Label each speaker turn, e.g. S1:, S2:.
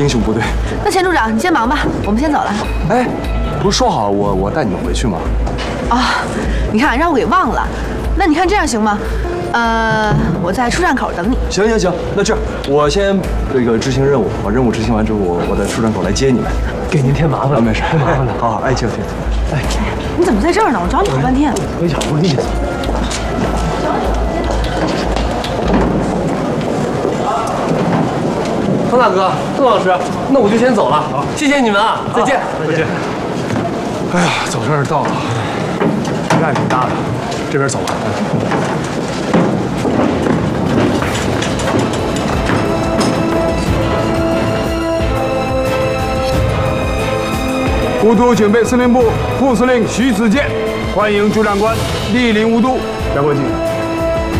S1: 英雄部队。
S2: 那钱处长，你先忙吧，我们先走了。
S1: 哎，不是说好我带你们回去吗？
S2: 啊，你看让我给忘了。那你看这样行吗？我在出站口等你。
S1: 行，那这样我先执行任务，把任务执行完之后，我在出站口来接你们。
S3: 给您添麻烦了，
S1: 没事，
S3: 太麻烦了。
S1: 好，哎，请。
S2: 哎，你怎么在这儿呢？我找你好半天。
S3: 我也不好意思。方大哥，邓老师，那我就先走了。好，谢谢你们啊，再见。
S1: 再见。哎呀，总算是到了，压力挺大的。这边走吧。
S4: 无都警备司令部副司令徐子健，欢迎朱长官莅临无都。杨国基。